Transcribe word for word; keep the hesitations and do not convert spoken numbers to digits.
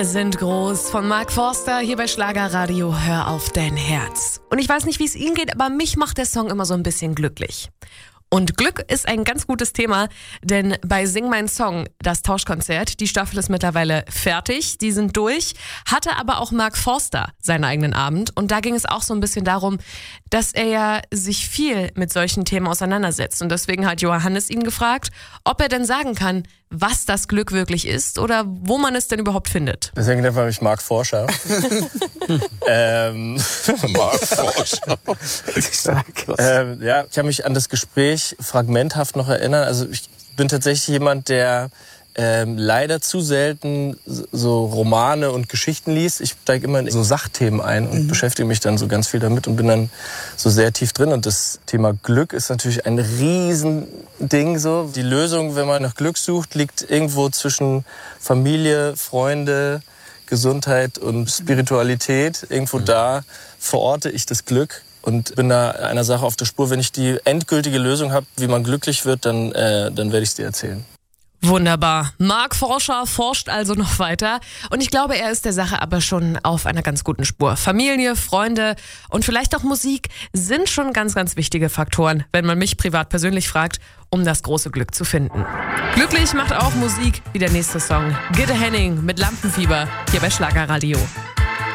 Sind groß von Mark Forster hier bei Schlagerradio. Hör auf dein Herz. Und ich weiß nicht, wie es Ihnen geht, aber mich macht der Song immer so ein bisschen glücklich. Und Glück ist ein ganz gutes Thema, denn bei Sing mein Song, das Tauschkonzert, die Staffel ist mittlerweile fertig, die sind durch, hatte aber auch Mark Forster seinen eigenen Abend und da ging es auch so ein bisschen darum, dass er ja sich viel mit solchen Themen auseinandersetzt und deswegen hat Johannes ihn gefragt, ob er denn sagen kann, was das Glück wirklich ist oder wo man es denn überhaupt findet. Deswegen nennt man mich Mark Forscher. ähm, Mark Forscher. ähm, ja, ich habe mich an das Gespräch fragmenthaft noch erinnern. Also ich bin tatsächlich jemand, der ähm, leider zu selten so Romane und Geschichten liest. Ich steige immer in so Sachthemen ein und mhm. beschäftige mich dann so ganz viel damit und bin dann so sehr tief drin. Und das Thema Glück ist natürlich ein Riesending. So. Die Lösung, wenn man nach Glück sucht, liegt irgendwo zwischen Familie, Freunde, Gesundheit und Spiritualität. Irgendwo mhm. da verorte ich das Glück. Und bin da einer Sache auf der Spur. Wenn ich die endgültige Lösung habe, wie man glücklich wird, dann, äh, dann werde ich es dir erzählen. Wunderbar. Mark Forscher forscht also noch weiter. Und ich glaube, er ist der Sache aber schon auf einer ganz guten Spur. Familie, Freunde und vielleicht auch Musik sind schon ganz, ganz wichtige Faktoren, wenn man mich privat persönlich fragt, um das große Glück zu finden. Glücklich macht auch Musik wie der nächste Song. Gitte Henning mit Lampenfieber hier bei Schlagerradio.